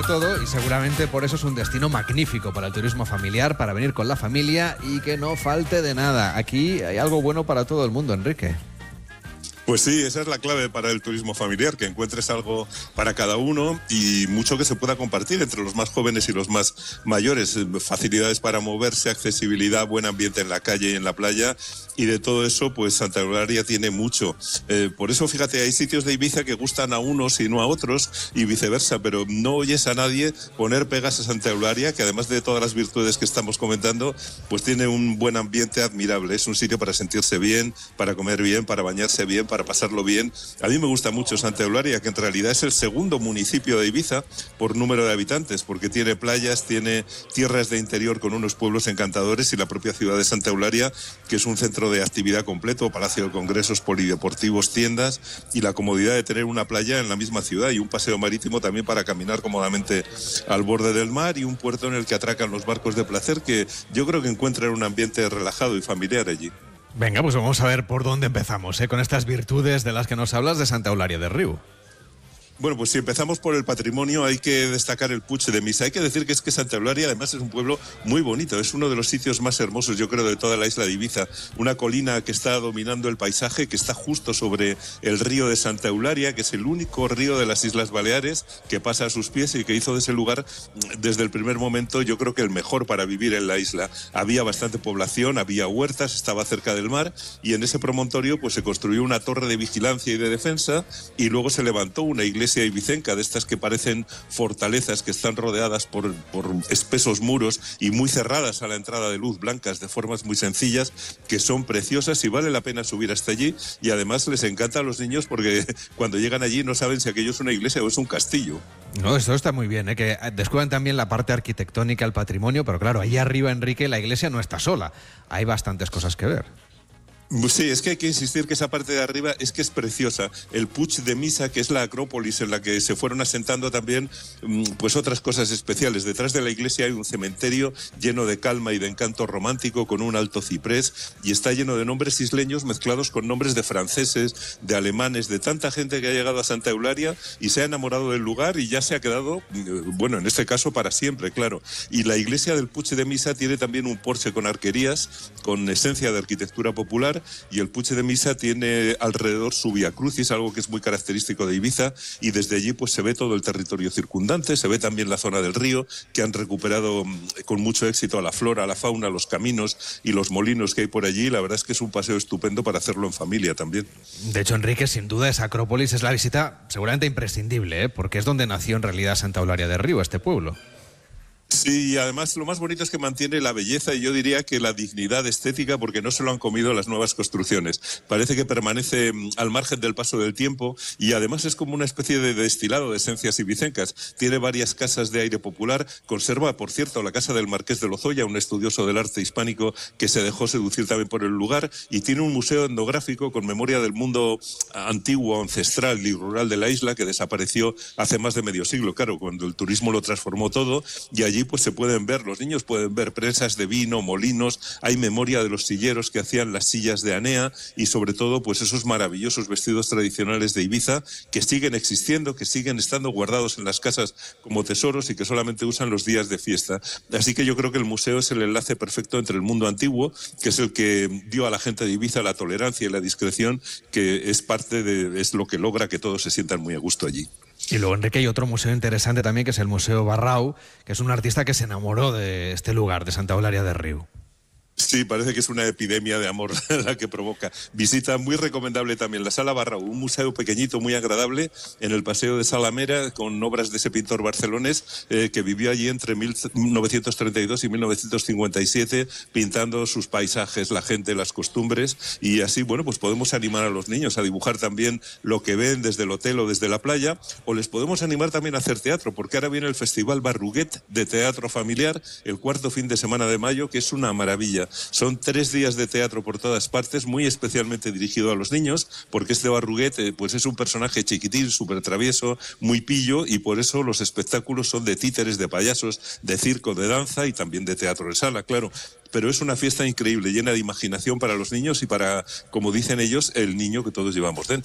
todo y seguramente por eso es un destino magnífico para el turismo familiar, para venir con la familia y que no falte de nada. Aquí hay algo bueno para todo el mundo, Enrique. Pues sí, esa es la clave para el turismo familiar, que encuentres algo para cada uno y mucho que se pueda compartir entre los más jóvenes y los más mayores. Facilidades para moverse, accesibilidad, buen ambiente en la calle y en la playa, y de todo eso, pues Santa Eulalia tiene mucho. Por eso, fíjate, hay sitios de Ibiza que gustan a unos y no a otros y viceversa, pero no oyes a nadie poner pegas a Santa Eulalia, que además de todas las virtudes que estamos comentando, pues tiene un buen ambiente admirable. Es un sitio para sentirse bien, para comer bien, para bañarse bien, para pasarlo bien. A mí me gusta mucho Santa Eulalia, que en realidad es el segundo municipio de Ibiza por número de habitantes, porque tiene playas, tiene tierras de interior con unos pueblos encantadores y la propia ciudad de Santa Eulalia, que es un centro de actividad completo, palacio de congresos, polideportivos, tiendas y la comodidad de tener una playa en la misma ciudad y un paseo marítimo también para caminar cómodamente al borde del mar y un puerto en el que atracan los barcos de placer, que yo creo que encuentran un ambiente relajado y familiar allí. Venga, pues vamos a ver por dónde empezamos, con estas virtudes de las que nos hablas de Santa Eulalia de Riu. Bueno, pues si empezamos por el patrimonio, hay que destacar el Puig de Misa. Hay que decir que es que Santa Eulalia además es un pueblo muy bonito, es uno de los sitios más hermosos, yo creo, de toda la isla de Ibiza. Una colina que está dominando el paisaje, que está justo sobre el río de Santa Eulalia, que es el único río de las Islas Baleares que pasa a sus pies y que hizo de ese lugar, desde el primer momento, yo creo que el mejor para vivir en la isla. Había bastante población, había huertas, estaba cerca del mar y en ese promontorio pues se construyó una torre de vigilancia y de defensa y luego se levantó una iglesia ibicenca, de estas que parecen fortalezas que están rodeadas por espesos muros y muy cerradas a la entrada de luz, blancas, de formas muy sencillas, que son preciosas y vale la pena subir hasta allí, y además les encanta a los niños porque cuando llegan allí no saben si aquello es una iglesia o es un castillo. No, esto está muy bien, que descubran también la parte arquitectónica, el patrimonio, pero claro, ahí arriba, Enrique, la iglesia no está sola, hay bastantes cosas que ver. Sí, es que hay que insistir que esa parte de arriba es que es preciosa. El Puig de Misa, que es la acrópolis en la que se fueron asentando también pues otras cosas especiales. Detrás de la iglesia hay un cementerio lleno de calma y de encanto romántico con un alto ciprés y está lleno de nombres isleños mezclados con nombres de franceses, de alemanes, de tanta gente que ha llegado a Santa Eulalia y se ha enamorado del lugar y ya se ha quedado, bueno, en este caso para siempre, claro. Y la iglesia del Puig de Misa tiene también un porche con arquerías, con esencia de arquitectura popular, y el Puig de Misa tiene alrededor su Vía Crucis, algo que es muy característico de Ibiza, y desde allí pues se ve todo el territorio circundante, se ve también la zona del río, que han recuperado con mucho éxito a la flora, a la fauna, los caminos y los molinos que hay por allí. La verdad es que es un paseo estupendo para hacerlo en familia también. De hecho, Enrique, sin duda esa Acrópolis es la visita seguramente imprescindible, porque es donde nació en realidad Santa Eulalia de Riu, este pueblo. Sí, y además lo más bonito es que mantiene la belleza y yo diría que la dignidad estética, porque no se lo han comido las nuevas construcciones. Parece que permanece al margen del paso del tiempo y además es como una especie de destilado de esencias ibicencas. Tiene varias casas de aire popular, conserva, por cierto, la casa del Marqués de Lozoya, un estudioso del arte hispánico que se dejó seducir también por el lugar, y tiene un museo etnográfico con memoria del mundo antiguo, ancestral y rural de la isla, que desapareció hace más de medio siglo, claro, cuando el turismo lo transformó todo, y allí pues se pueden ver, los niños pueden ver prensas de vino, molinos, hay memoria de los silleros que hacían las sillas de Anea y sobre todo pues esos maravillosos vestidos tradicionales de Ibiza que siguen existiendo, que siguen estando guardados en las casas como tesoros y que solamente usan los días de fiesta. Así que yo creo que el museo es el enlace perfecto entre el mundo antiguo, que es el que dio a la gente de Ibiza la tolerancia y la discreción, que es lo que logra que todos se sientan muy a gusto allí. Y luego, Enrique, hay otro museo interesante también, que es el Museo Barrau, que es un artista que se enamoró de este lugar, de Santa Eulalia de Riu. Sí, parece que es una epidemia de amor la que provoca. Visita muy recomendable también la Sala Barrau, un museo pequeñito, muy agradable, en el Paseo de Salamera, con obras de ese pintor barcelonés que vivió allí entre 1932 y 1957, pintando sus paisajes, la gente, las costumbres, y así, bueno, pues podemos animar a los niños a dibujar también lo que ven desde el hotel o desde la playa, o les podemos animar también a hacer teatro, porque ahora viene el Festival Barruguet de Teatro Familiar, el cuarto fin de semana de mayo, que es una maravilla. Son 3 días de teatro por todas partes, muy especialmente dirigido a los niños, porque este Barruguet pues es un personaje chiquitín, súper travieso, muy pillo, y por eso los espectáculos son de títeres, de payasos, de circo, de danza y también de teatro de sala, claro. Pero es una fiesta increíble, llena de imaginación para los niños y para, como dicen ellos, el niño que todos llevamos dentro.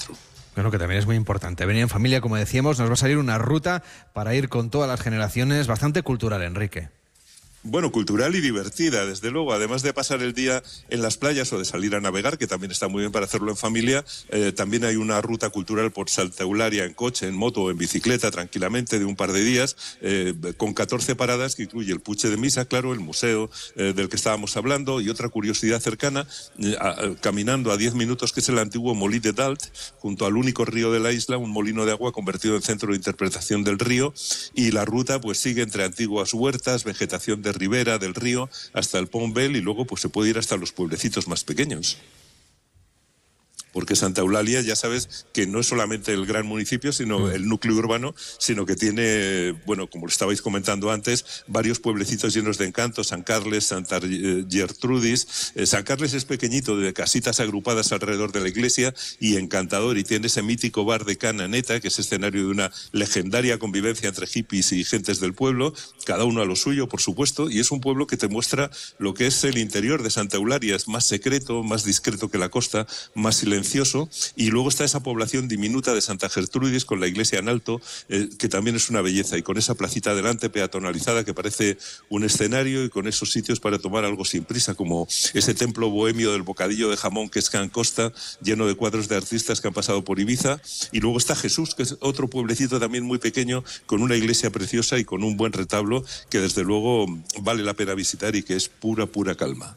Bueno, que también es muy importante. Venir en familia, como decíamos, nos va a salir una ruta para ir con todas las generaciones, bastante cultural, Enrique. Bueno, cultural y divertida, desde luego. Además de pasar el día en las playas o de salir a navegar, que también está muy bien para hacerlo en familia, también hay una ruta cultural por Santa Eulalia en coche, en moto o en bicicleta, tranquilamente, de un par de días, con 14 paradas que incluye el Puig de Missa, claro, el museo del que estábamos hablando, y otra curiosidad cercana, caminando a 10 minutos, que es el antiguo Molí de Dalt, junto al único río de la isla, un molino de agua convertido en centro de interpretación del río, y la ruta pues sigue entre antiguas huertas, vegetación de ribera del río hasta el Pont Bell, y luego pues se puede ir hasta los pueblecitos más pequeños. Porque Santa Eulalia, ya sabes que no es solamente el gran municipio, sino el núcleo urbano, sino que tiene, bueno, como lo estabais comentando antes, varios pueblecitos llenos de encanto: San Carles, Santa Gertrudis. San Carles es pequeñito, de casitas agrupadas alrededor de la iglesia, y encantador, y tiene ese mítico bar de Cananeta, que es escenario de una legendaria convivencia entre hippies y gentes del pueblo, cada uno a lo suyo, por supuesto, y es un pueblo que te muestra lo que es el interior de Santa Eulalia. Es más secreto, más discreto que la costa, más silencioso. Y luego está esa población diminuta de Santa Gertrudis, con la iglesia en alto, que también es una belleza, y con esa placita delante peatonalizada que parece un escenario, y con esos sitios para tomar algo sin prisa, como ese templo bohemio del bocadillo de jamón que es Can Costa, lleno de cuadros de artistas que han pasado por Ibiza. Y luego está Jesús, que es otro pueblecito también muy pequeño, con una iglesia preciosa y con un buen retablo que desde luego vale la pena visitar, y que es pura calma.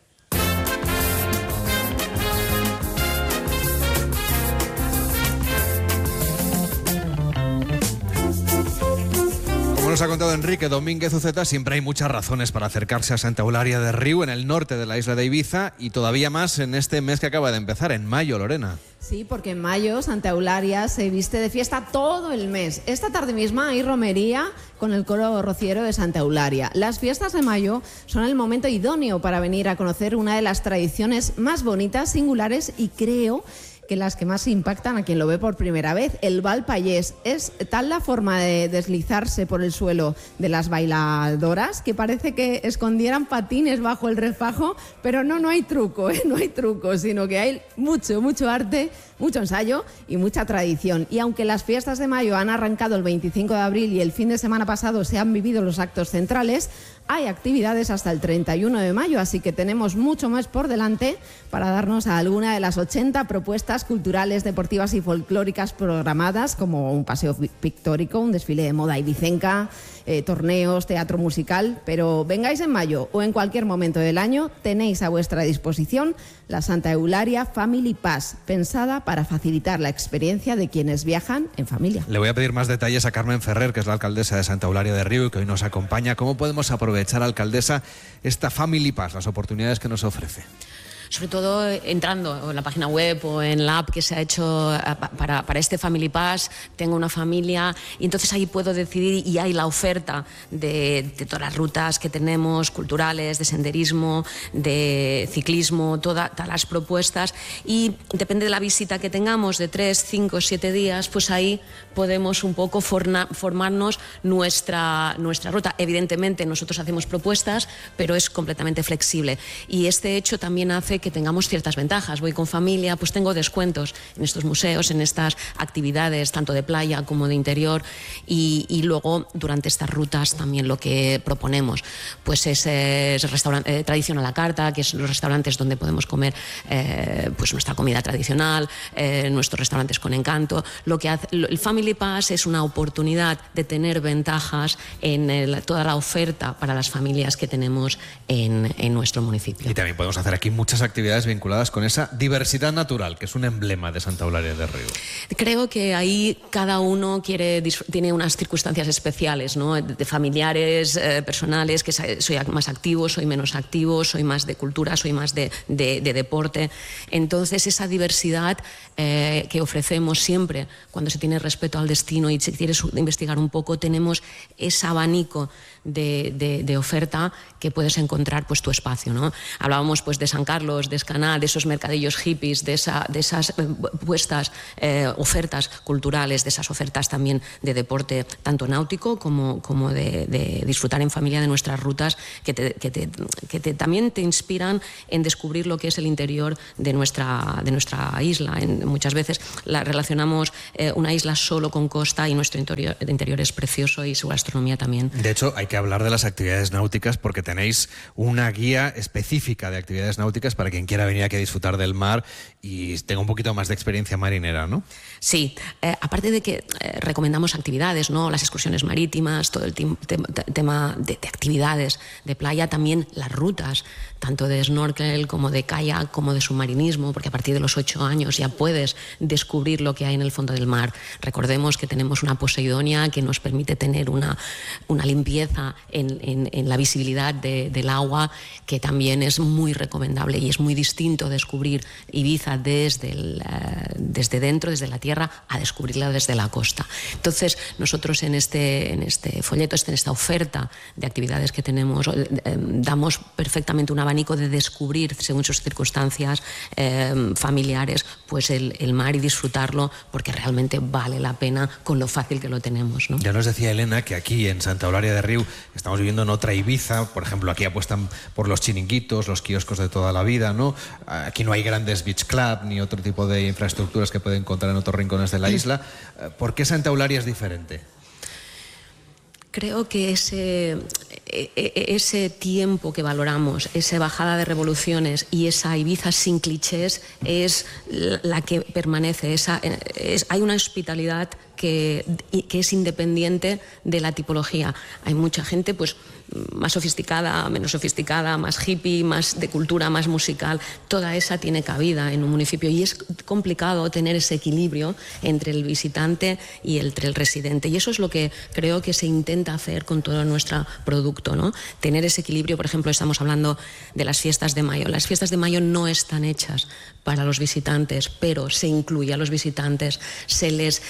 Como nos ha contado Enrique Domínguez Uceta, siempre hay muchas razones para acercarse a Santa Eulalia de Riu, en el norte de la isla de Ibiza, y todavía más en este mes que acaba de empezar, en mayo, Lorena. Sí, porque en mayo Santa Eulalia se viste de fiesta todo el mes. Esta tarde misma hay romería con el coro rociero de Santa Eulalia. Las fiestas de mayo son el momento idóneo para venir a conocer una de las tradiciones más bonitas, singulares y creo que las que más impactan a quien lo ve por primera vez. El bal payés es tal la forma de deslizarse por el suelo de las bailadoras que parece que escondieran patines bajo el refajo, pero no hay truco, no hay truco, sino que hay mucho arte, mucho ensayo y mucha tradición. Y aunque las fiestas de mayo han arrancado el 25 de abril y el fin de semana pasado se han vivido los actos centrales, hay actividades hasta el 31 de mayo, así que tenemos mucho más por delante para darnos a alguna de las 80 propuestas culturales, deportivas y folclóricas programadas, como un paseo pictórico, un desfile de moda ibicenca, torneos, teatro musical. Pero vengáis en mayo o en cualquier momento del año, tenéis a vuestra disposición la Santa Eulalia Family Pass, pensada para facilitar la experiencia de quienes viajan en familia. Le voy a pedir más detalles a Carmen Ferrer, que es la alcaldesa de Santa Eulalia de Riu y que hoy nos acompaña. ¿Cómo podemos aprovechar, alcaldesa, esta Family Pass, las oportunidades que nos ofrece? Sobre todo entrando en la página web o en la app que se ha hecho para este Family Pass. Tengo una familia y entonces ahí puedo decidir, y hay la oferta de todas las rutas que tenemos, culturales, de senderismo, de ciclismo, todas las propuestas, y depende de la visita que tengamos, de 3, 5, 7 días, pues ahí podemos un poco formarnos nuestra ruta. Evidentemente nosotros hacemos propuestas, pero es completamente flexible, y este hecho también hace que tengamos ciertas ventajas. Voy con familia, pues tengo descuentos en estos museos, en estas actividades, tanto de playa como de interior, y luego durante estas rutas también lo que proponemos pues es tradición a la carta, que son los restaurantes donde podemos comer pues nuestra comida tradicional, nuestros restaurantes con encanto. Lo que hace el Family Pass es una oportunidad de tener ventajas en toda la oferta para las familias que tenemos en nuestro municipio. Y también podemos hacer aquí muchas actividades vinculadas con esa diversidad natural, que es un emblema de Santa Eulalia de Riu. Creo que ahí cada uno tiene unas circunstancias especiales, ¿no? De familiares, personales, que soy más activo, soy menos activo, soy más de cultura, soy más de deporte. Entonces esa diversidad que ofrecemos siempre, cuando se tiene respeto al destino y se quiere investigar un poco, tenemos ese abanico de oferta que puedes encontrar pues tu espacio, ¿no? Hablábamos pues de San Carlos mercados de Escaná, de esos mercadillos hippies, de esas ofertas culturales, de esas ofertas también de deporte, tanto náutico como de disfrutar en familia de nuestras rutas, que también te inspiran en descubrir lo que es el interior de nuestra isla. Muchas veces relacionamos una isla solo con costa, y nuestro interior es precioso y su gastronomía también. De hecho, hay que hablar de las actividades náuticas, porque tenéis una guía específica de actividades náuticas para quien quiera venir aquí a disfrutar del mar y tenga un poquito más de experiencia marinera, ¿no? Sí, aparte de que recomendamos actividades, ¿no? Las excursiones marítimas, todo el tema de actividades de playa, también las rutas, tanto de snorkel como de kayak, como de submarinismo, porque a partir de los 8 años ya puedes descubrir lo que hay en el fondo del mar. Recordemos que tenemos una Poseidonia que nos permite tener una limpieza en la visibilidad del agua, que también es muy recomendable, y es muy distinto descubrir Ibiza desde dentro, desde la tierra, a descubrirla desde la costa. Entonces, nosotros en este folleto, en esta oferta de actividades que tenemos, damos perfectamente un abanico de descubrir, según sus circunstancias familiares, pues el mar, y disfrutarlo, porque realmente vale la pena con lo fácil que lo tenemos, ¿no? Ya nos decía Elena que aquí en Santa Eulalia de Riu estamos viviendo en otra Ibiza. Por ejemplo, aquí apuestan por los chiringuitos, los kioscos de toda la vida, ¿no? Aquí no hay grandes beach club ni otro tipo de infraestructuras que pueden encontrar en otros rincones de la isla. ¿Por qué Santa Eulalia es diferente? Creo que ese tiempo que valoramos, esa bajada de revoluciones y esa Ibiza sin clichés es la que permanece. Hay una hospitalidad que es independiente de la tipología. Hay mucha gente pues más sofisticada, menos sofisticada, más hippie, más de cultura, más musical. Toda esa tiene cabida en un municipio, y es complicado tener ese equilibrio entre el visitante y entre el residente, y eso es lo que creo que se intenta hacer con todo nuestro producto, ¿no? Tener ese equilibrio. Por ejemplo, estamos hablando de las fiestas de mayo. Las fiestas de mayo no están hechas para los visitantes, pero se incluye a los visitantes, se les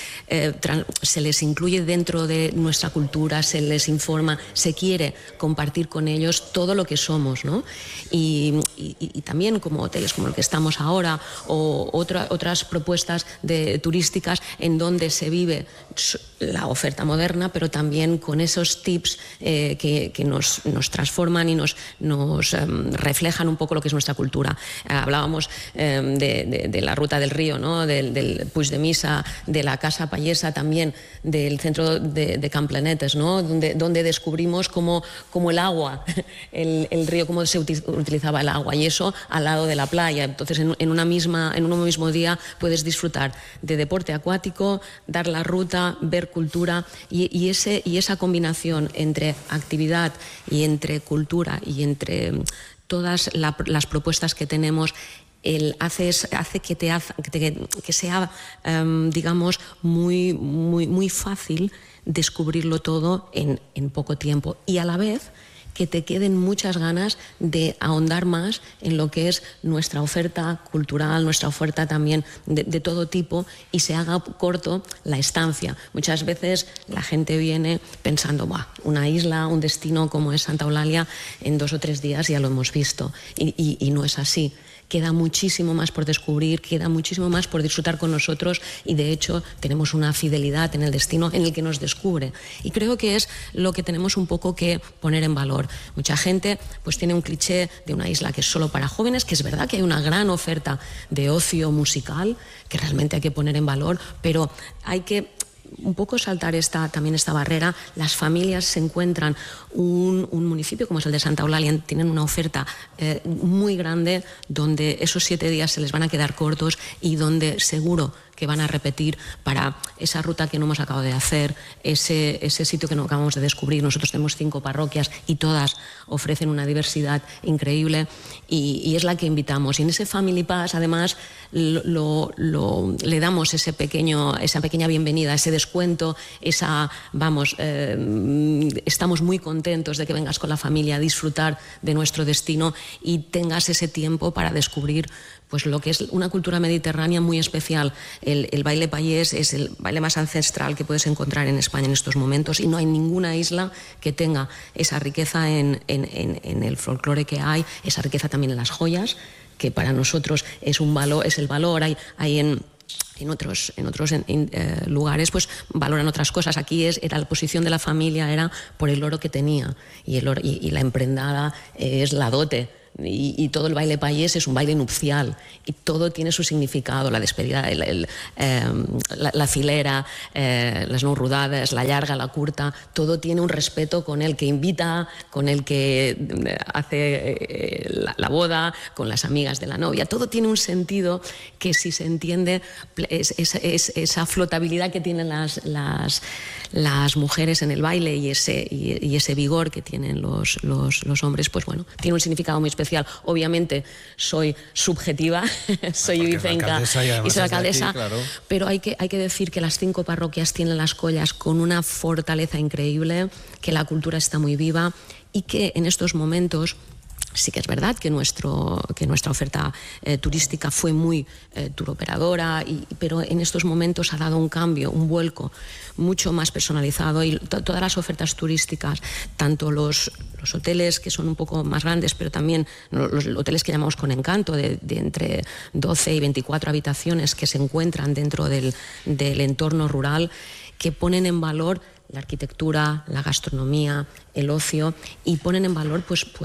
incluye dentro de nuestra cultura, se les informa, se quiere compartir con ellos todo lo que somos, ¿no? Y también como hoteles como el que estamos ahora, o otras propuestas turísticas en donde se vive la oferta moderna, pero también con esos tips que nos transforman y nos reflejan un poco lo que es nuestra cultura. Hablábamos de la ruta del río, ¿no? del Puig de Missa, de la Casa Payesa, también del centro de Camplenetes, ¿no? donde descubrimos cómo el agua, el río, cómo se utilizaba el agua, y eso al lado de la playa. Entonces, en un mismo día puedes disfrutar de deporte acuático, dar la ruta, ver cultura, y esa combinación entre actividad y entre cultura y entre todas las propuestas que tenemos, hace que sea, digamos, muy fácil descubrirlo todo en poco tiempo, y a la vez que te queden muchas ganas de ahondar más en lo que es nuestra oferta cultural, nuestra oferta también de todo tipo, y se haga corto la estancia. Muchas veces la gente viene pensando, una isla, un destino como es Santa Eulalia, en 2 o 3 días ya lo hemos visto, y no es así. Queda muchísimo más por descubrir, queda muchísimo más por disfrutar con nosotros, y de hecho tenemos una fidelidad en el destino en el que nos descubre, y creo que es lo que tenemos un poco que poner en valor. Mucha gente pues tiene un cliché de una isla que es solo para jóvenes, que es verdad que hay una gran oferta de ocio musical que realmente hay que poner en valor, pero hay que un poco saltar también esta barrera. Las familias se encuentran un municipio como es el de Santa Eulalia, tienen una oferta muy grande, donde esos 7 días se les van a quedar cortos, y donde seguro que van a repetir para esa ruta que no hemos acabado de hacer, ese sitio que no acabamos de descubrir. Nosotros tenemos 5 parroquias y todas ofrecen una diversidad increíble, y es la que invitamos. Y en ese Family Pass, además, le damos esa pequeña bienvenida, ese descuento, estamos muy contentos de que vengas con la familia a disfrutar de nuestro destino y tengas ese tiempo para descubrir pues lo que es una cultura mediterránea muy especial. El baile payés es el baile más ancestral que puedes encontrar en España en estos momentos, y no hay ninguna isla que tenga esa riqueza en el folclore que hay, esa riqueza también en las joyas, que para nosotros es un valor, es el valor. Hay en otros lugares pues valoran otras cosas. Aquí era la posición de la familia, era por el oro que tenía, y la emprendada es la dote. Y todo el baile payés es un baile nupcial y todo tiene su significado, la despedida, la filera, las no rodades, la llarga, la curta, todo tiene un respeto con el que invita, con el que hace la boda, con las amigas de la novia, todo tiene un sentido que, si se entiende, esa flotabilidad que tienen las mujeres en el baile y ese vigor que tienen los hombres, pues bueno, tiene un significado muy especial. Obviamente soy subjetiva, soy ibicenca y soy alcaldesa, claro. Pero hay que decir que las 5 parroquias tienen las collas con una fortaleza increíble, que la cultura está muy viva y que en estos momentos sí que es verdad que nuestra oferta turística fue muy turoperadora, pero en estos momentos ha dado un cambio, un vuelco mucho más personalizado, y todas las ofertas turísticas, tanto los hoteles que son un poco más grandes, pero también los hoteles que llamamos con encanto, de entre 12 y 24 habitaciones que se encuentran dentro del entorno rural, que ponen en valor la arquitectura, la gastronomía, el ocio, y ponen en valor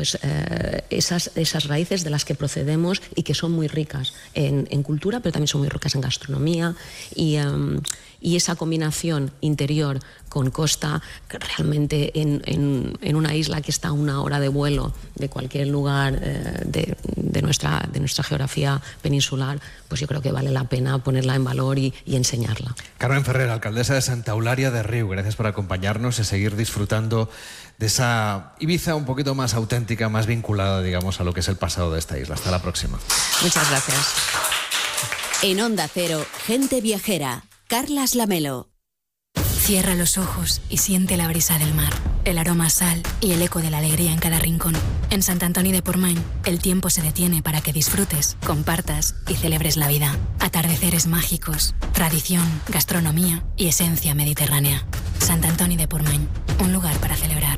esas raíces de las que procedemos y que son muy ricas en cultura, pero también son muy ricas en gastronomía, y esa combinación interior con costa, que realmente en una isla que está a 1 hora de vuelo de cualquier lugar de nuestra geografía peninsular, pues yo creo que vale la pena ponerla en valor y enseñarla. Carmen Ferrer, alcaldesa de Santa Eulària de Riu, gracias por acompañarnos y seguir disfrutando de esa Ibiza un poquito más auténtica, más vinculada, digamos, a lo que es el pasado de esta isla. Hasta la próxima. Muchas gracias. En Onda Cero, Gente Viajera, Carlas Lamelo. Cierra los ojos y siente la brisa del mar, el aroma a sal y el eco de la alegría en cada rincón. En Sant Antoni de Portmany, el tiempo se detiene para que disfrutes, compartas y celebres la vida. Atardeceres mágicos, tradición, gastronomía y esencia mediterránea. Sant Antoni de Portmany, un lugar para celebrar.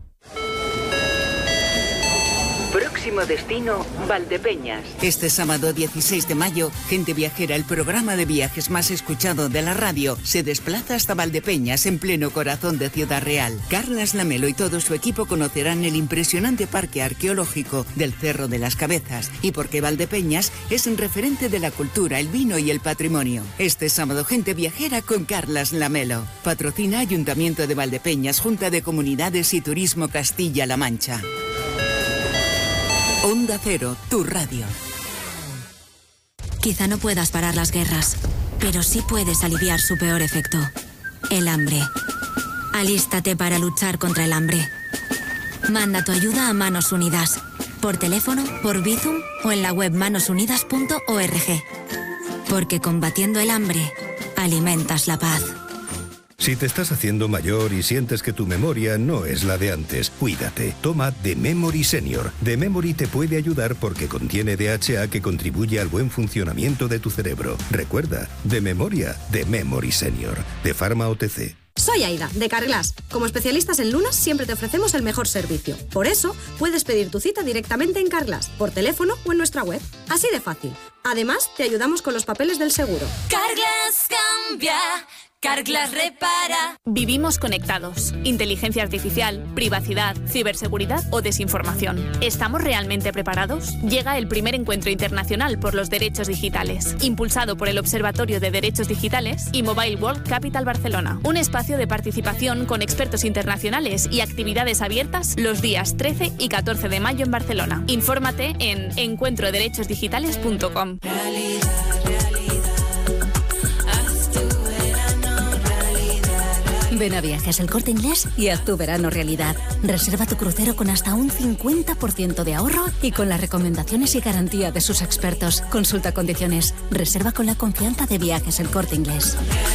Próximo destino, Valdepeñas. Este sábado 16 de mayo, Gente Viajera, el programa de viajes más escuchado de la radio, se desplaza hasta Valdepeñas, en pleno corazón de Ciudad Real. Carlas Lamelo y todo su equipo conocerán el impresionante parque arqueológico del Cerro de las Cabezas, y porque Valdepeñas es un referente de la cultura, el vino y el patrimonio. Este sábado, Gente Viajera con Carlas Lamelo. Patrocina Ayuntamiento de Valdepeñas, Junta de Comunidades y Turismo Castilla-La Mancha. Onda Cero, tu radio. Quizá no puedas parar las guerras, pero sí puedes aliviar su peor efecto: el hambre. Alístate para luchar contra el hambre. Manda tu ayuda a Manos Unidas, por teléfono, por Bizum o en la web manosunidas.org. Porque combatiendo el hambre, alimentas la paz. Si te estás haciendo mayor y sientes que tu memoria no es la de antes, cuídate. Toma The Memory Senior. The Memory te puede ayudar porque contiene DHA que contribuye al buen funcionamiento de tu cerebro. Recuerda, de memoria, The Memory Senior, de Pharma OTC. Soy Aida, de Carglass. Como especialistas en lunas, siempre te ofrecemos el mejor servicio. Por eso, puedes pedir tu cita directamente en Carglass, por teléfono o en nuestra web. Así de fácil. Además, te ayudamos con los papeles del seguro. Carglass cambia. Carglass repara. Vivimos conectados. Inteligencia artificial, privacidad, ciberseguridad o desinformación. ¿Estamos realmente preparados? Llega el primer encuentro internacional por los derechos digitales, impulsado por el Observatorio de Derechos Digitales y Mobile World Capital Barcelona. Un espacio de participación con expertos internacionales y actividades abiertas los días 13 y 14 de mayo en Barcelona. Infórmate en encuentroderechosdigitales.com. Ven a Viajes El Corte Inglés y haz tu verano realidad. Reserva tu crucero con hasta un 50% de ahorro y con las recomendaciones y garantía de sus expertos. Consulta condiciones. Reserva con la confianza de Viajes El Corte Inglés.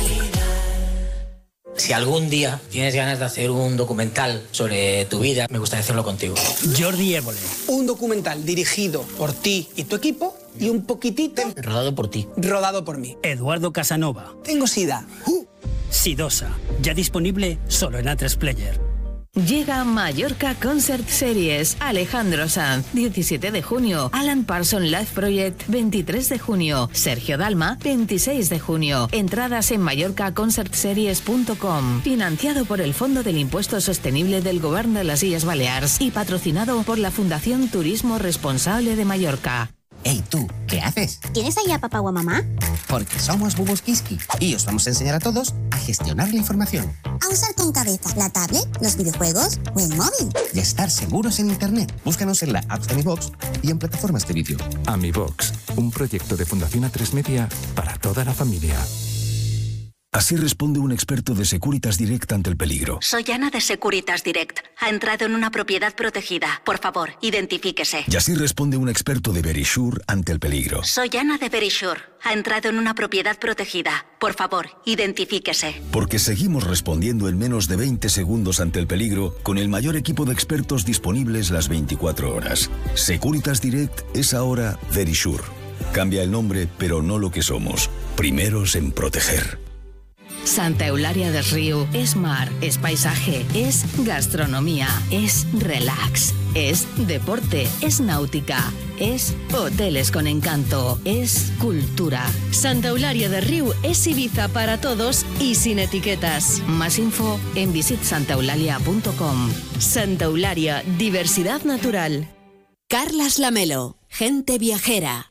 Si algún día tienes ganas de hacer un documental sobre tu vida, me gustaría hacerlo contigo. Jordi Évole. Un documental dirigido por ti y tu equipo y un poquitito... Rodado por ti. Rodado por mí. Eduardo Casanova. Tengo sida. Sidosa. Ya disponible solo en A3 Player. Llega Mallorca Concert Series. Alejandro Sanz, 17 de junio. Alan Parsons Live Project, 23 de junio. Sergio Dalma, 26 de junio. Entradas en mallorcaconcertseries.com. Financiado por el Fondo del Impuesto Sostenible del Govern de las Illes Balears y patrocinado por la Fundación Turismo Responsable de Mallorca. Hey, tú, ¿qué haces? ¿Tienes ahí a papá o a mamá? Porque somos Bubus Kiski y os vamos a enseñar a todos a gestionar la información. A usar con cabeza la tablet, los videojuegos o el móvil. Y a estar seguros en Internet. Búscanos en la app de Mi Box y en plataformas de vídeo. AmiBox, un proyecto de Fundación A3 Media para toda la familia. Así responde un experto de Securitas Direct ante el peligro. Soy Ana de Securitas Direct. Ha entrado en una propiedad protegida. Por favor, identifíquese. Y así responde un experto de Verisure ante el peligro. Soy Ana de Verisure. Ha entrado en una propiedad protegida. Por favor, identifíquese. Porque seguimos respondiendo en menos de 20 segundos ante el peligro con el mayor equipo de expertos disponibles las 24 horas. Securitas Direct es ahora Verisure. Cambia el nombre, pero no lo que somos. Primeros en proteger. Santa Eulalia del Riu es mar, es paisaje, es gastronomía, es relax, es deporte, es náutica, es hoteles con encanto, es cultura. Santa Eulalia del Riu es Ibiza para todos y sin etiquetas. Más info en visitsantaeulalia.com. Santa Eulalia, diversidad natural. Carlas Lamelo, gente viajera.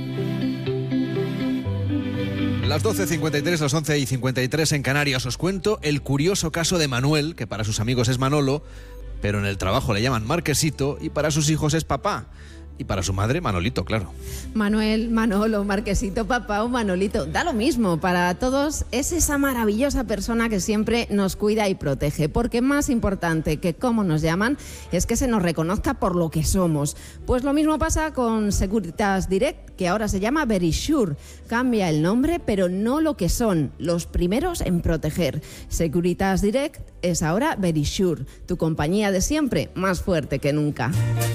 Las 12:53, las 11:53 en Canarias. Os cuento el curioso caso de Manuel, que para sus amigos es Manolo, pero en el trabajo le llaman Marquesito y para sus hijos es papá. Y para su madre, Manolito, claro. Manuel, Manolo, Marquesito, papá o Manolito, da lo mismo. Para todos es esa maravillosa persona que siempre nos cuida y protege. Porque más importante que cómo nos llaman es que se nos reconozca por lo que somos. Pues lo mismo pasa con Securitas Direct, que ahora se llama Verisure. Cambia el nombre, pero no lo que son, los primeros en proteger. Securitas Direct es ahora Verisure, tu compañía de siempre, más fuerte que nunca.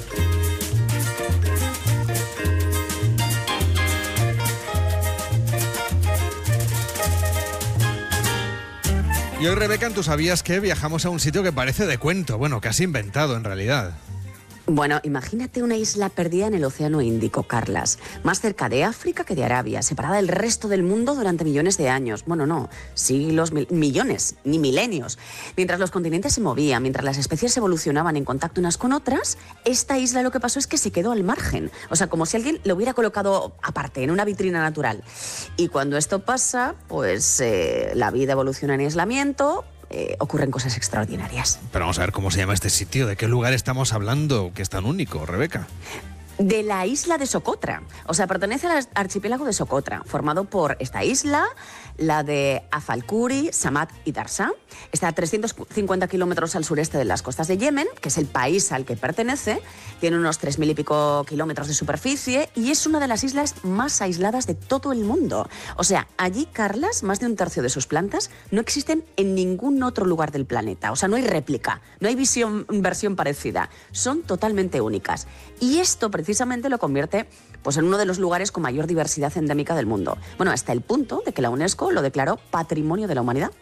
Y hoy, Rebeca, ¿tú sabías que viajamos a un sitio que parece de cuento? Bueno, casi inventado en realidad. Bueno, imagínate una isla perdida en el Océano Índico, Carlas, más cerca de África que de Arabia, separada del resto del mundo durante millones de años. Bueno, no, siglos, millones, ni milenios. Mientras los continentes se movían, mientras las especies evolucionaban en contacto unas con otras, esta isla lo que pasó es que se quedó al margen. O sea, como si alguien lo hubiera colocado aparte, en una vitrina natural. Y cuando esto pasa, pues la vida evoluciona en aislamiento. Ocurren cosas extraordinarias. Pero vamos a ver cómo se llama este sitio, de qué lugar estamos hablando, que es tan único, Rebeca. De la isla de Socotra. O sea, pertenece al archipiélago de Socotra, formado por esta isla, la de Afalcuri, Samat y Darsa. Está a 350 kilómetros al sureste de las costas de Yemen, que es el país al que pertenece. Tiene unos 3.000 y pico kilómetros de superficie y es una de las islas más aisladas de todo el mundo. O sea, allí, Carlas, más de un tercio de sus plantas no existen en ningún otro lugar del planeta. O sea, no hay réplica, no hay versión parecida. Son totalmente únicas. Y esto precisamente lo convierte pues, en uno de los lugares con mayor diversidad endémica del mundo. Bueno, hasta el punto de que la UNESCO lo declaró Patrimonio de la Humanidad.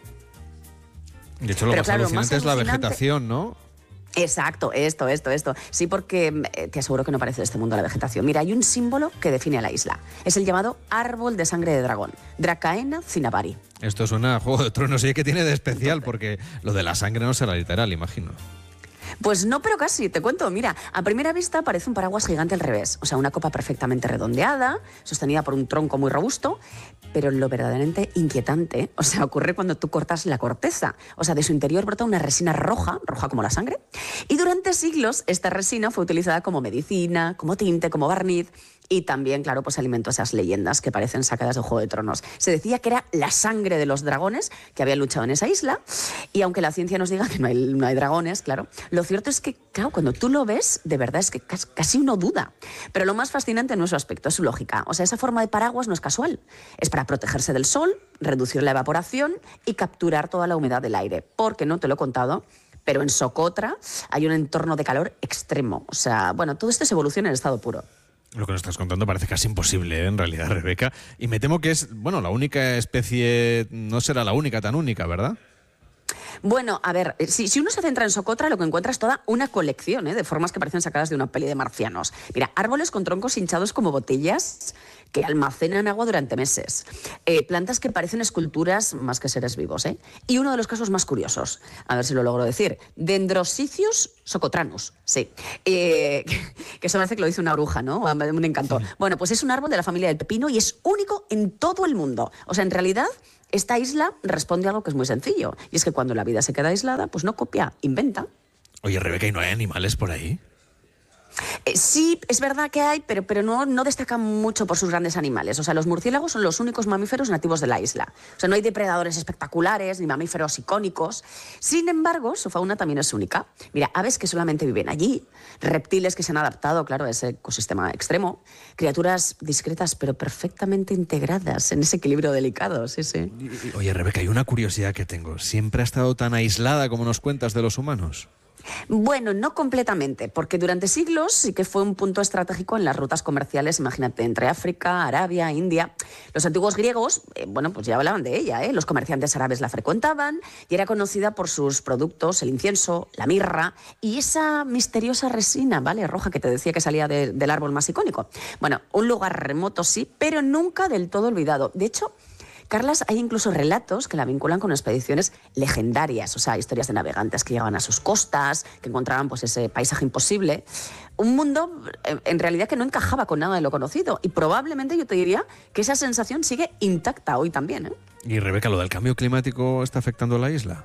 De hecho, lo más alucinante es la vegetación, ¿no? Exacto, esto. Sí, porque te aseguro que no parece de este mundo la vegetación. Mira, hay un símbolo que define a la isla. Es el llamado árbol de sangre de dragón, Dracaena cinnabarri. Esto suena a Juego de Tronos, y que tiene de especial, porque lo de la sangre no será literal, imagino. Pues no, pero casi, te cuento. Mira, a primera vista parece un paraguas gigante al revés. O sea, una copa perfectamente redondeada, sostenida por un tronco muy robusto, pero lo verdaderamente inquietante, o sea, ocurre cuando tú cortas la corteza. O sea, de su interior brota una resina roja como la sangre. Y durante siglos esta resina fue utilizada como medicina, como tinte, como barniz. Y también, claro, pues alimentó esas leyendas que parecen sacadas de Juego de Tronos. Se decía que era la sangre de los dragones que habían luchado en esa isla. Y aunque la ciencia nos diga que no hay dragones, claro, lo cierto es que, claro, cuando tú lo ves, de verdad es que casi uno duda. Pero lo más fascinante no es su aspecto, es su lógica. O sea, esa forma de paraguas no es casual. Es para protegerse del sol, reducir la evaporación y capturar toda la humedad del aire. Porque, no te lo he contado, pero en Socotra hay un entorno de calor extremo. O sea, bueno, todo esto es evolución en estado puro. Lo que nos estás contando parece casi imposible, en realidad, Rebeca. Y me temo que es, bueno, la única especie, no será la única tan única, ¿verdad? Bueno, a ver, si uno se centra en Socotra, lo que encuentra es toda una colección de formas que parecen sacadas de una peli de marcianos. Mira, árboles con troncos hinchados como botellas que almacenan agua durante meses. Plantas que parecen esculturas más que seres vivos. Y uno de los casos más curiosos, a ver si lo logro decir, Dendrosicyus socotranus, sí. Que eso parece que lo dice una bruja, ¿no? Un encanto. Sí. Bueno, pues es un árbol de la familia del pepino y es único en todo el mundo. O sea, en realidad, esta isla responde a algo que es muy sencillo. Y es que cuando la vida se queda aislada, pues no copia, inventa. Oye, Rebeca, ¿y no hay animales por ahí? Sí, es verdad que hay, pero no destacan mucho por sus grandes animales. O sea, los murciélagos son los únicos mamíferos nativos de la isla. O sea, no hay depredadores espectaculares ni mamíferos icónicos. Sin embargo, su fauna también es única. Mira, aves que solamente viven allí, reptiles que se han adaptado, claro, a ese ecosistema extremo, criaturas discretas pero perfectamente integradas en ese equilibrio delicado, sí. Oye, Rebeca, hay una curiosidad que tengo. ¿Siempre ha estado tan aislada como nos cuentas de los humanos? Bueno, no completamente, porque durante siglos sí que fue un punto estratégico en las rutas comerciales, imagínate, entre África, Arabia, India. Los antiguos griegos, pues ya hablaban de ella, Los comerciantes árabes la frecuentaban y era conocida por sus productos, el incienso, la mirra y esa misteriosa resina, ¿vale?, roja que te decía que salía del árbol más icónico. Bueno, un lugar remoto sí, pero nunca del todo olvidado. De hecho, Carlas, hay incluso relatos que la vinculan con expediciones legendarias, o sea, historias de navegantes que llegaban a sus costas, que encontraban pues ese paisaje imposible. Un mundo, en realidad, que no encajaba con nada de lo conocido. Y probablemente yo te diría que esa sensación sigue intacta hoy también, Y Rebeca, ¿lo del cambio climático está afectando a la isla?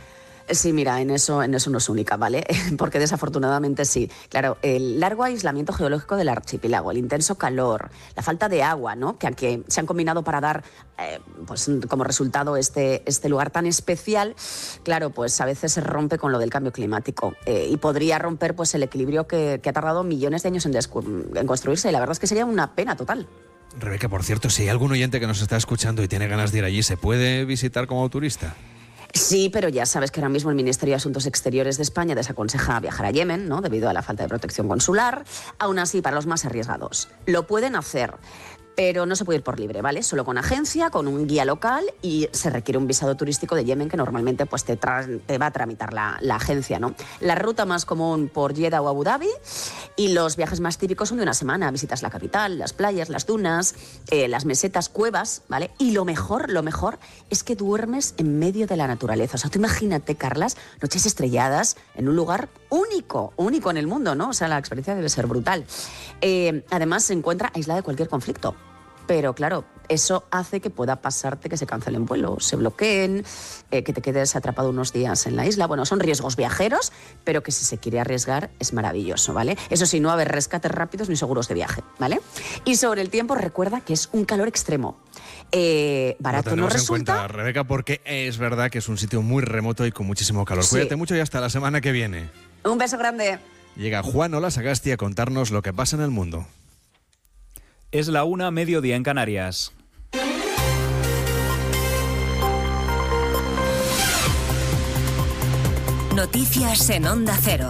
Sí, mira, en eso no es única, ¿vale? Porque desafortunadamente sí. Claro, el largo aislamiento geológico del archipiélago, el intenso calor, la falta de agua, ¿no?, que se han combinado para dar pues como resultado este lugar tan especial, claro, pues a veces se rompe con lo del cambio climático y podría romper pues el equilibrio que ha tardado millones de años en construirse, y la verdad es que sería una pena total. Rebeca, por cierto, si hay algún oyente que nos está escuchando y tiene ganas de ir allí, ¿se puede visitar como turista? Sí, pero ya sabes que ahora mismo el Ministerio de Asuntos Exteriores de España desaconseja viajar a Yemen, ¿no?, debido a la falta de protección consular. Aún así, para los más arriesgados, lo pueden hacer, pero no se puede ir por libre, ¿vale? Solo con agencia, con un guía local, y se requiere un visado turístico de Yemen que normalmente pues te va a tramitar la agencia, ¿no? La ruta más común por Jeddah o Abu Dhabi, y los viajes más típicos son de una semana. Visitas la capital, las playas, las dunas, las mesetas, cuevas, ¿vale? Y lo mejor es que duermes en medio de la naturaleza. O sea, tú imagínate, Carlas, noches estrelladas en un lugar único en el mundo, ¿no? O sea, la experiencia debe ser brutal. Además, se encuentra aislada de cualquier conflicto. Pero claro, eso hace que pueda pasarte que se cancelen vuelos, se bloqueen, que te quedes atrapado unos días en la isla. Bueno, son riesgos viajeros, pero que si se quiere arriesgar es maravilloso, ¿vale? Eso sí, no haber rescates rápidos ni seguros de viaje, ¿vale? Y sobre el tiempo, recuerda que es un calor extremo. Barato no resulta. En cuenta, Rebeca, porque es verdad que es un sitio muy remoto y con muchísimo calor. Sí. Cuídate mucho y hasta la semana que viene. Un beso grande. Llega Juan Ola Sagasti a contarnos lo que pasa en el mundo. Es la 1:00, mediodía en Canarias. Noticias en Onda Cero.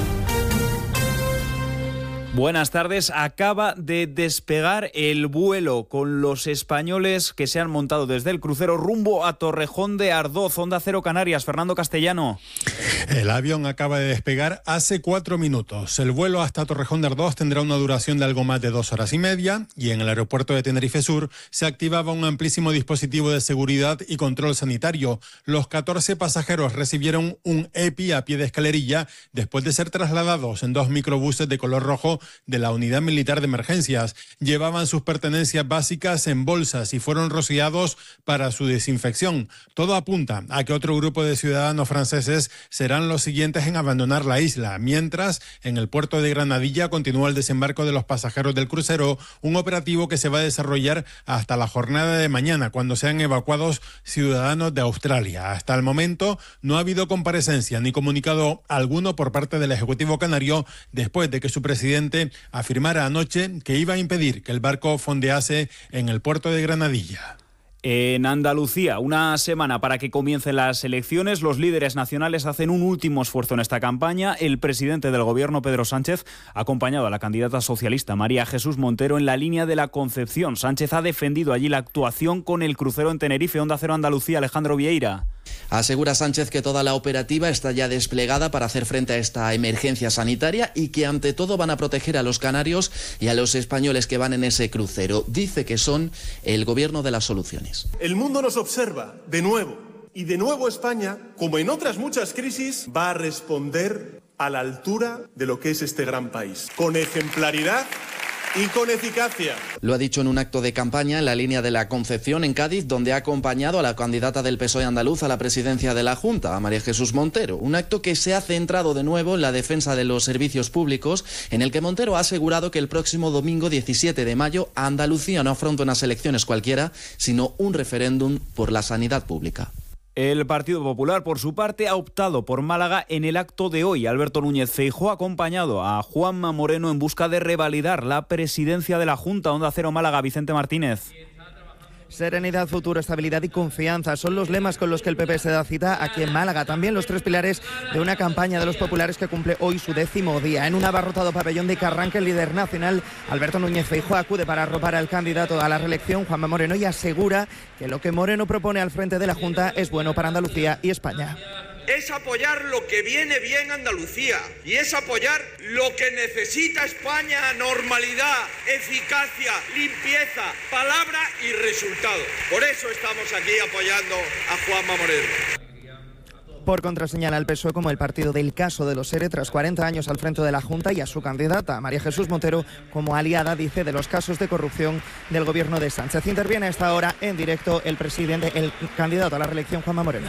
Buenas tardes. Acaba de despegar el vuelo con los españoles que se han montado desde el crucero rumbo a Torrejón de Ardoz. Onda Cero Canarias, Fernando Castellano. El avión acaba de despegar hace 4 minutos. El vuelo hasta Torrejón de Ardoz tendrá una duración de algo más de 2 horas y media, y en el aeropuerto de Tenerife Sur se activaba un amplísimo dispositivo de seguridad y control sanitario. Los 14 pasajeros recibieron un EPI a pie de escalerilla después de ser trasladados en 2 microbuses de color rojo de la Unidad Militar de Emergencias. Llevaban sus pertenencias básicas en bolsas y fueron rociados para su desinfección. Todo apunta a que otro grupo de ciudadanos franceses serán los siguientes en abandonar la isla, mientras en el puerto de Granadilla continúa el desembarco de los pasajeros del crucero, un operativo que se va a desarrollar hasta la jornada de mañana, cuando sean evacuados ciudadanos de Australia. Hasta el momento no ha habido comparecencia ni comunicado alguno por parte del Ejecutivo canario, después de que su presidente afirmara anoche que iba a impedir que el barco fondease en el puerto de Granadilla. En Andalucía, una semana para que comiencen las elecciones, los líderes nacionales hacen un último esfuerzo en esta campaña. El presidente del gobierno, Pedro Sánchez, ha acompañado a la candidata socialista María Jesús Montero en la línea de la Concepción. Sánchez ha defendido allí la actuación con el crucero en Tenerife. Onda Cero Andalucía, Alejandro Vieira. Asegura Sánchez que toda la operativa está ya desplegada para hacer frente a esta emergencia sanitaria y que ante todo van a proteger a los canarios y a los españoles que van en ese crucero. Dice que son el gobierno de las soluciones. El mundo nos observa de nuevo y de nuevo España, como en otras muchas crisis, va a responder a la altura de lo que es este gran país, con ejemplaridad y con eficacia. Lo ha dicho en un acto de campaña en la línea de la Concepción, en Cádiz, donde ha acompañado a la candidata del PSOE andaluz a la presidencia de la Junta, a María Jesús Montero. Un acto que se ha centrado de nuevo en la defensa de los servicios públicos, en el que Montero ha asegurado que el próximo domingo 17 de mayo Andalucía no afronta unas elecciones cualquiera, sino un referéndum por la sanidad pública. El Partido Popular, por su parte, ha optado por Málaga en el acto de hoy. Alberto Núñez Feijóo ha acompañado a Juanma Moreno en busca de revalidar la presidencia de la Junta. Onda Cero Málaga, Vicente Martínez. Serenidad, futuro, estabilidad y confianza son los lemas con los que el PP se da cita aquí en Málaga. También los 3 pilares de una campaña de los populares que cumple hoy su 10º día. En un abarrotado pabellón de que arranca el líder nacional, Alberto Núñez Feijóo acude para arropar al candidato a la reelección, Juanma Moreno, y asegura que lo que Moreno propone al frente de la Junta es bueno para Andalucía y España. Es apoyar lo que viene bien a Andalucía y es apoyar lo que necesita España: normalidad, eficacia, limpieza, palabra y resultado. Por eso estamos aquí apoyando a Juanma Moreno. Por contra, señala el PSOE como el partido del caso de los ERE tras 40 años al frente de la Junta, y a su candidata, María Jesús Montero, como aliada, dice, de los casos de corrupción del gobierno de Sánchez. Interviene a esta hora en directo el candidato a la reelección, Juanma Moreno.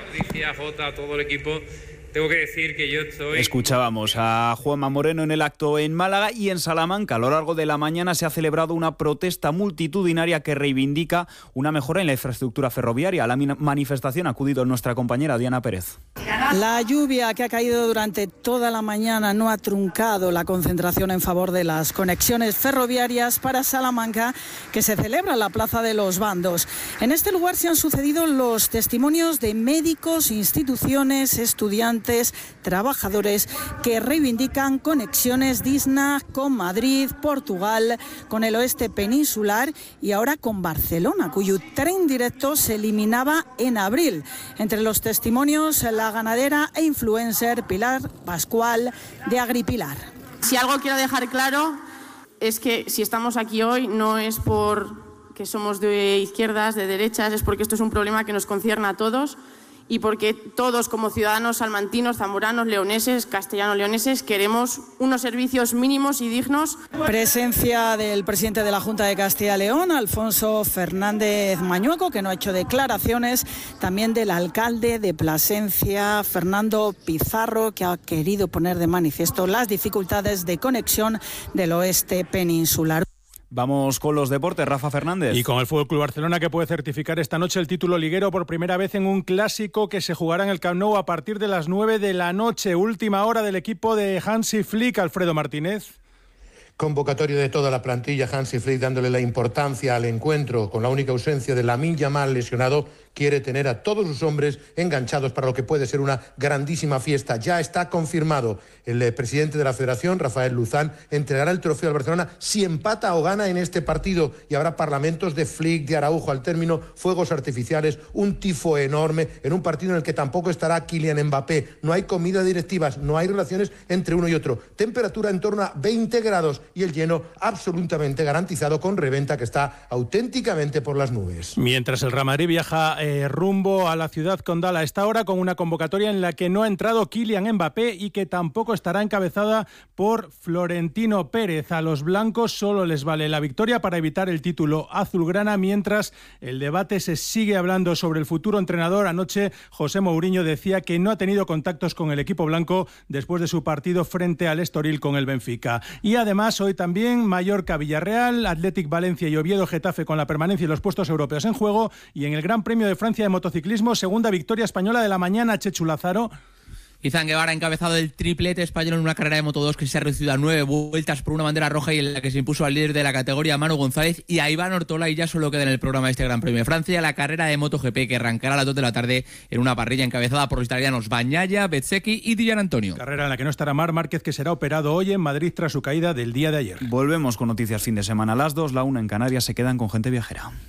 A todo el equipo. Tengo que decir que yo estoy... Escuchábamos a Juanma Moreno en el acto en Málaga y en Salamanca. A lo largo de la mañana se ha celebrado una protesta multitudinaria que reivindica una mejora en la infraestructura ferroviaria. A la manifestación ha acudido nuestra compañera Diana Pérez. La lluvia que ha caído durante toda la mañana no ha truncado la concentración en favor de las conexiones ferroviarias para Salamanca, que se celebra en la Plaza de los Bandos. En este lugar se han sucedido los testimonios de médicos, instituciones, estudiantes, trabajadores que reivindican conexiones dignas con Madrid, Portugal, con el oeste peninsular y ahora con Barcelona, cuyo tren directo se eliminaba en abril. Entre los testimonios, la ganadera e influencer Pilar Pascual de Agripilar. Si algo quiero dejar claro es que si estamos aquí hoy no es porque somos de izquierdas, de derechas, es porque esto es un problema que nos concierne a todos y porque todos como ciudadanos salmantinos, zamoranos, leoneses, castellano-leoneses queremos unos servicios mínimos y dignos. Presencia del presidente de la Junta de Castilla y León, Alfonso Fernández Mañueco, que no ha hecho declaraciones, también del alcalde de Plasencia, Fernando Pizarro, que ha querido poner de manifiesto las dificultades de conexión del oeste peninsular. Vamos con los deportes, Rafa Fernández. Y con el Fútbol Club Barcelona, que puede certificar esta noche el título liguero por primera vez en un clásico que se jugará en el Camp Nou a partir de las 9 de la noche. Última hora del equipo de Hansi Flick, Alfredo Martínez. Convocatorio de toda la plantilla, Hansi Flick dándole la importancia al encuentro, con la única ausencia de Lamine Yamal lesionado. Quiere tener a todos sus hombres enganchados para lo que puede ser una grandísima fiesta. Ya está confirmado. El presidente de la Federación, Rafael Luzán, entregará el trofeo al Barcelona si empata o gana en este partido. Y habrá parlamentos de Flick, de Araujo al término, fuegos artificiales, un tifo enorme, en un partido en el que tampoco estará Kylian Mbappé. No hay comida de directivas, no hay relaciones entre uno y otro. Temperatura en torno a 20 grados y el lleno absolutamente garantizado, con reventa que está auténticamente por las nubes. Mientras el Real Madrid viaja rumbo a la ciudad condal a esta hora, con una convocatoria en la que no ha entrado Kylian Mbappé y que tampoco estará encabezada por Florentino Pérez. A los blancos solo les vale la victoria para evitar el título azulgrana, mientras el debate se sigue hablando sobre el futuro entrenador. Anoche José Mourinho decía que no ha tenido contactos con el equipo blanco después de su partido frente al Estoril con el Benfica. Y además hoy también Mallorca-Villarreal, Athletic Valencia y Oviedo-Getafe con la permanencia y los puestos europeos en juego. Y en el Gran Premio de Francia de motociclismo, segunda victoria española de la mañana, Chechu Lázaro. Izan Guevara ha encabezado el triplete español en una carrera de Moto2 que se ha reducido a 9 vueltas por una bandera roja y en la que se impuso al líder de la categoría, Manu González, y a Iván Ortola, y ya solo queda en el programa de este Gran Premio de Francia la carrera de MotoGP, que arrancará a las 2 de la tarde en una parrilla encabezada por los italianos Bagnaia, Bezzecchi y Di Gianantonio. Carrera en la que no estará Marc Márquez, que será operado hoy en Madrid tras su caída del día de ayer. Volvemos con noticias fin de semana a las 2, la 1 en Canarias. Se quedan con Gente Viajera.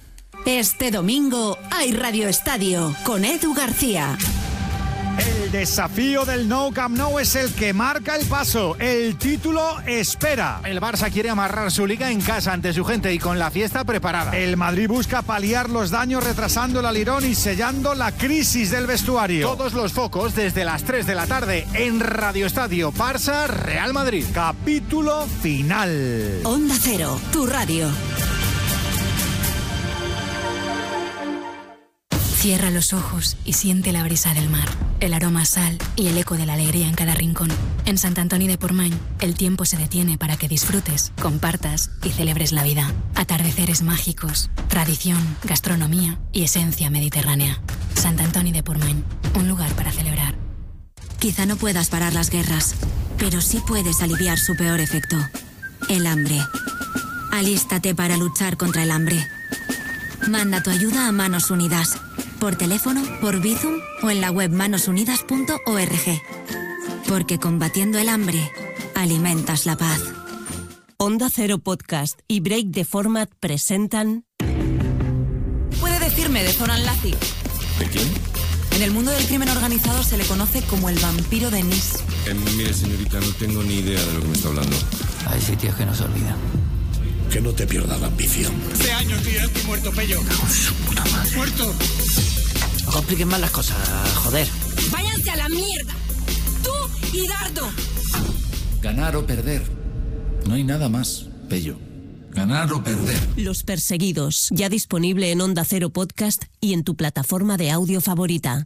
Este domingo hay Radio Estadio con Edu García. El desafío del Nou Camp Nou es el que marca el paso. El título espera. El Barça quiere amarrar su liga en casa ante su gente y con la fiesta preparada. El Madrid busca paliar los daños retrasando el alirón y sellando la crisis del vestuario. Todos los focos desde las 3 de la tarde en Radio Estadio. Barça Real Madrid. Capítulo final. Onda Cero, tu radio. Cierra los ojos y siente la brisa del mar, el aroma a sal y el eco de la alegría en cada rincón. En Sant Antoni de Portmany, el tiempo se detiene para que disfrutes, compartas y celebres la vida. Atardeceres mágicos, tradición, gastronomía y esencia mediterránea. Sant Antoni de Portmany, un lugar para celebrar. Quizá no puedas parar las guerras, pero sí puedes aliviar su peor efecto, el hambre. Alístate para luchar contra el hambre. Manda tu ayuda a Manos Unidas. Por teléfono, por Bizum o en la web manosunidas.org. Porque combatiendo el hambre, alimentas la paz. Onda Cero Podcast y Break the Format presentan... ¿Puede decirme de Zoran Lazi? ¿De quién? En el mundo del crimen organizado se le conoce como el vampiro de Nis. Mire, señorita, no tengo ni idea de lo que me está hablando. Hay sitios que no se olvidan. Que no te pierda la ambición. Hace años, tío, estoy muerto, Pello. Con su puta madre. ¡Muerto! No compliquen más las cosas, joder. ¡Váyanse a la mierda! ¡Tú y Dardo! Ganar o perder. No hay nada más, Pello. Ganar o perder. Los Perseguidos, ya disponible en Onda Cero Podcast y en tu plataforma de audio favorita.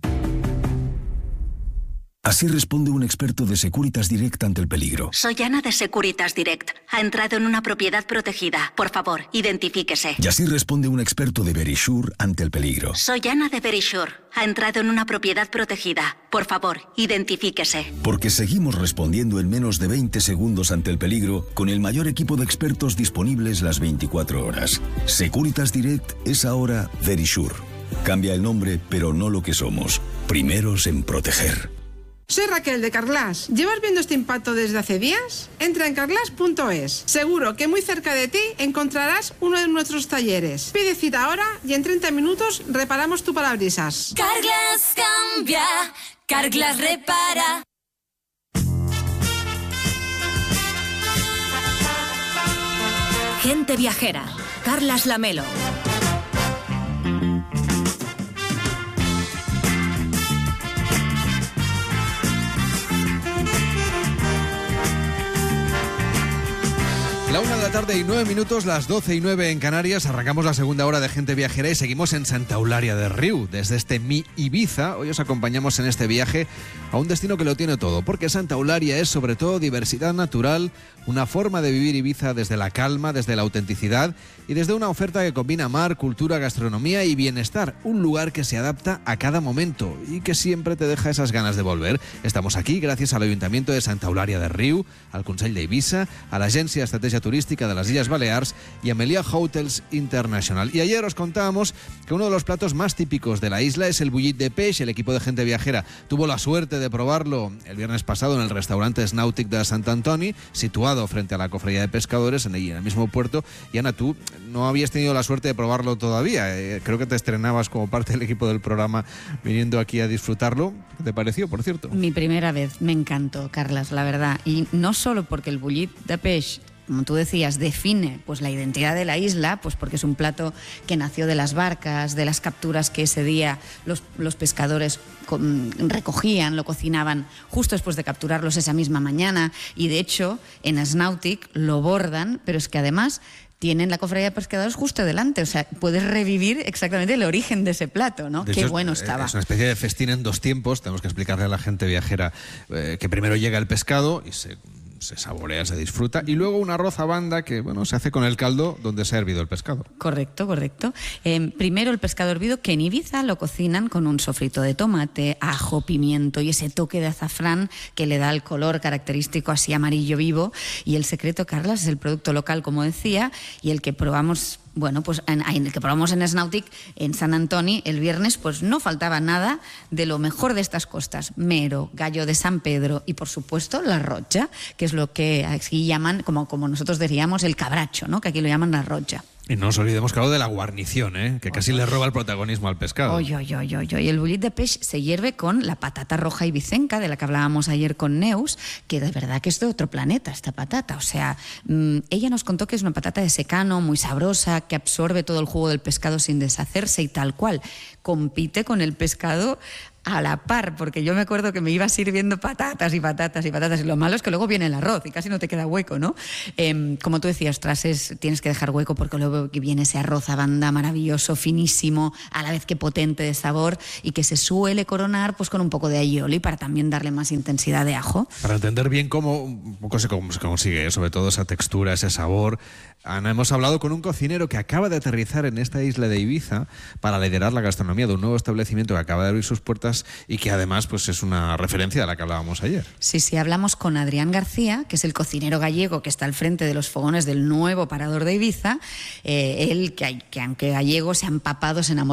Así responde un experto de Securitas Direct ante el peligro. Soy Ana de Securitas Direct. Ha entrado en una propiedad protegida. Por favor, identifíquese. Y así responde un experto de Verisure ante el peligro. Soy Ana de Verisure. Ha entrado en una propiedad protegida. Por favor, identifíquese. Porque seguimos respondiendo en menos de 20 segundos ante el peligro con el mayor equipo de expertos disponibles las 24 horas. Securitas Direct es ahora Verisure. Cambia el nombre, pero no lo que somos. Primeros en proteger. Soy Raquel de Carglass. ¿Llevas viendo este impacto desde hace días? Entra en carglass.es. Seguro que muy cerca de ti encontrarás uno de nuestros talleres. Pide cita ahora y en 30 minutos reparamos tu parabrisas. Carglass cambia, Carglass repara. Gente viajera. Carlas Lamelo. La 1:09 PM, las 12:09 en Canarias. Arrancamos la segunda hora de Gente Viajera y seguimos en Santa Eulalia de Riu. Desde este Mi Ibiza, hoy os acompañamos en este viaje a un destino que lo tiene todo, porque Santa Eulalia es sobre todo diversidad natural, una forma de vivir Ibiza desde la calma, desde la autenticidad y desde una oferta que combina mar, cultura, gastronomía y bienestar. Un lugar que se adapta a cada momento y que siempre te deja esas ganas de volver. Estamos aquí gracias al Ayuntamiento de Santa Eulalia de Riu, al Consell d'Eivissa, a la Agencia de Estrategia Turística de las Illes Balears y a Meliá Hotels International. Y ayer os contábamos que uno de los platos más típicos de la isla es el bullit de peix. El equipo de Gente Viajera tuvo la suerte de probarlo el viernes pasado en el restaurante Snàutic de Sant Antoni, situado frente a la cofradía de pescadores en el mismo puerto. Y Ana, tú no habías tenido la suerte de probarlo todavía. Creo que te estrenabas como parte del equipo del programa viniendo aquí a disfrutar.lo. ¿Qué te pareció, por cierto? Mi primera vez, me encantó, Carlas, la verdad. Y no solo porque el bullit de peix, como tú decías, define pues la identidad de la isla, pues porque es un plato que nació de las barcas, de las capturas que ese día los pescadores recogían, lo cocinaban justo después de capturarlos esa misma mañana, y de hecho en Snàutic lo bordan, pero es que además tienen la cofradía de pescadores justo delante, o sea, puedes revivir exactamente el origen de ese plato, ¿no? Qué bueno estaba. Es una especie de festín en dos tiempos. Tenemos que explicarle a la gente viajera que primero llega el pescado y se saborea, se disfruta, y luego un arroz a banda que, bueno, se hace con el caldo donde se ha hervido el pescado. Correcto. Primero el pescado hervido, que en Ibiza lo cocinan con un sofrito de tomate, ajo, pimiento y ese toque de azafrán que le da el color característico así amarillo vivo. Y el secreto, Carlas, es el producto local, como decía, y el que probamos... Bueno, pues en el que probamos en Snàutic, en Sant Antoni, el viernes, pues no faltaba nada de lo mejor de estas costas. Mero, gallo de San Pedro y, por supuesto, la rotja, que es lo que aquí llaman, como nosotros diríamos, el cabracho, ¿no? Que aquí lo llaman la rotja. Y no nos olvidemos, claro, de la guarnición, que casi le roba el protagonismo al pescado. Y el bullit de peix se hierve con la patata roja ibicenca, de la que hablábamos ayer con Neus, que de verdad que es de otro planeta esta patata. O sea, ella nos contó que es una patata de secano, muy sabrosa, que absorbe todo el jugo del pescado sin deshacerse y tal cual. Compite con el pescado a la par, porque yo me acuerdo que me iba sirviendo patatas y patatas y patatas, y lo malo es que luego viene el arroz y casi no te queda hueco, ¿no? Como tú decías, tienes que dejar hueco porque luego viene ese arroz a banda maravilloso, finísimo, a la vez que potente de sabor, y que se suele coronar pues con un poco de aioli para también darle más intensidad de ajo. Para entender bien cómo se consigue, sobre todo esa textura, ese sabor. Ana, hemos hablado con un cocinero que acaba de aterrizar en esta isla de Ibiza para liderar la gastronomía de un nuevo establecimiento que acaba de abrir sus puertas y que además pues es una referencia de la que hablábamos ayer. Sí, hablamos con Adrián García, que es el cocinero gallego que está al frente de los fogones del nuevo parador de Ibiza. Él, que aunque gallego, se ha empapado, se enamoró